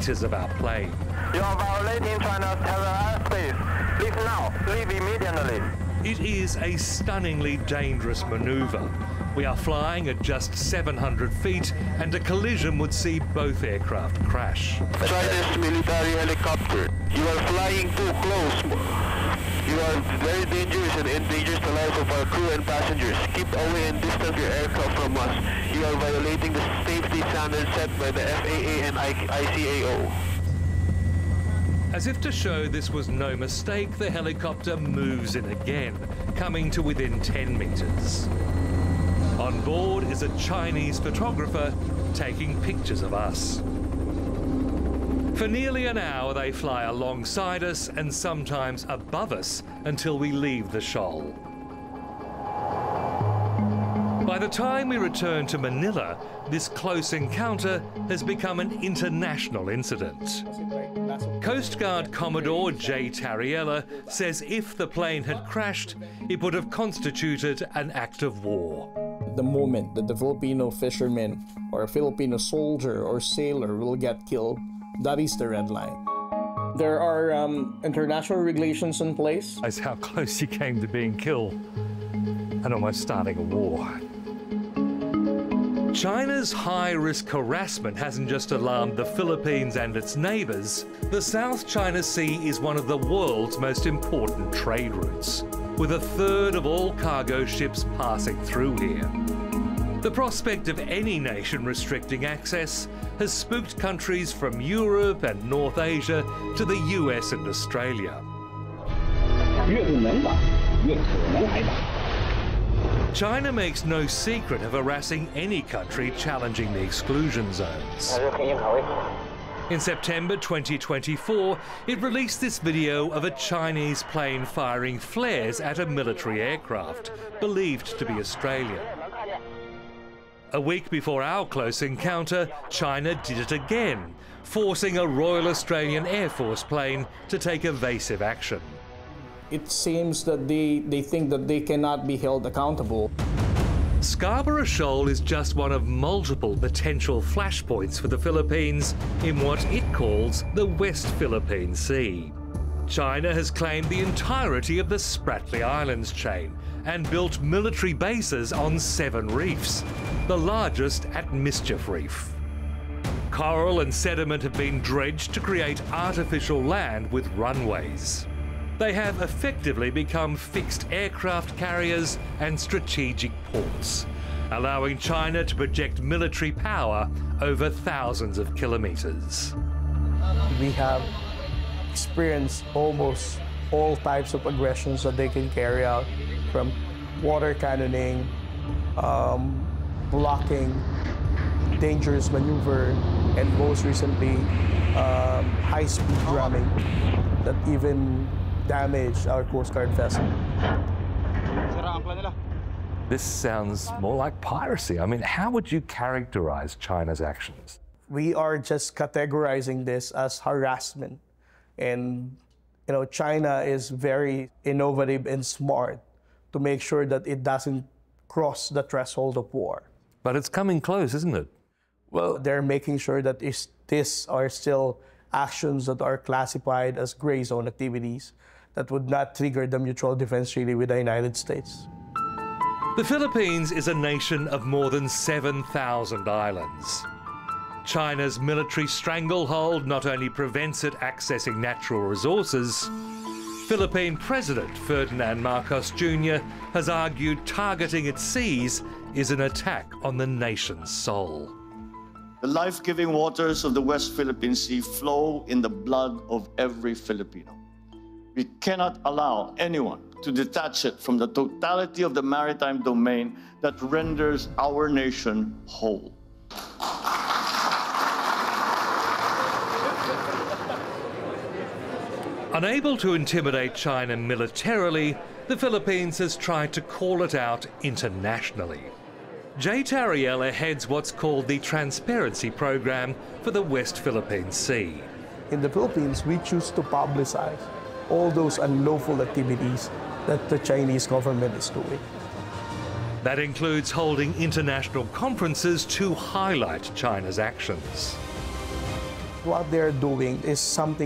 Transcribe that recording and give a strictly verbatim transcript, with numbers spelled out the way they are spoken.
meters of our plane. You are violating China's territorial airspace. Leave now. Leave immediately. It is a stunningly dangerous manoeuvre. We are flying at just seven hundred feet, and a collision would see both aircraft crash. Chinese military helicopter. You are flying too close. You are very dangerous and endangers the lives of our crew and passengers. Keep away and distance your aircraft from us. You are violating the safety standards set by the F A A and I C A O. As if to show this was no mistake, the helicopter moves in again, coming to within ten meters. On board is a Chinese photographer taking pictures of us. For nearly an hour, they fly alongside us and sometimes above us until we leave the shoal. By the time we return to Manila, this close encounter has become an international incident. Coast Guard Commodore Jay Tariella says if the plane had crashed, it would have constituted an act of war. The moment that the Filipino fisherman or a Filipino soldier or sailor will get killed, that is the red line. There are um, international regulations in place. That's how close he came to being killed and almost starting a war. China's high-risk harassment hasn't just alarmed the Philippines and its neighbours. The South China Sea is one of the world's most important trade routes, with a third of all cargo ships passing through here. The prospect of any nation restricting access has spooked countries from Europe and North Asia to the U S and Australia. China makes no secret of harassing any country challenging the exclusion zones. In September twenty twenty-four, it released this video of a Chinese plane firing flares at a military aircraft, believed to be Australian. A week before our close encounter, China did it again, forcing a Royal Australian Air Force plane to take evasive action. It seems that they, they think that they cannot be held accountable. Scarborough Shoal is just one of multiple potential flashpoints for the Philippines in what it calls the West Philippine Sea. China has claimed the entirety of the Spratly Islands chain and built military bases on seven reefs, the largest at Mischief Reef. Coral and sediment have been dredged to create artificial land with runways. They have effectively become fixed aircraft carriers and strategic ports, allowing China to project military power over thousands of kilometers. We have experienced almost all types of aggressions that they can carry out, from water cannoning, um, blocking, dangerous maneuver, and most recently, um, high-speed ramming that even damaged our Coast Guard vessel. This sounds more like piracy. I mean, how would you characterize China's actions? We are just categorizing this as harassment. And, you know, China is very innovative and smart to make sure that it doesn't cross the threshold of war. But it's coming close, isn't it? Well, they're making sure that these are still actions that are classified as gray zone activities that would not trigger the mutual defense treaty with the United States. The Philippines is a nation of more than seven thousand islands. China's military stranglehold not only prevents it accessing natural resources, Philippine President Ferdinand Marcos Junior has argued targeting its seas is an attack on the nation's soul. The life-giving waters of the West Philippine Sea flow in the blood of every Filipino. We cannot allow anyone to detach it from the totality of the maritime domain that renders our nation whole. Unable to intimidate China militarily, the Philippines has tried to call it out internationally. Jay Tariella heads what's called the Transparency Program for the West Philippine Sea. In the Philippines, we choose to publicize all those unlawful activities that the Chinese government is doing. That includes holding international conferences to highlight China's actions. what they're doing is something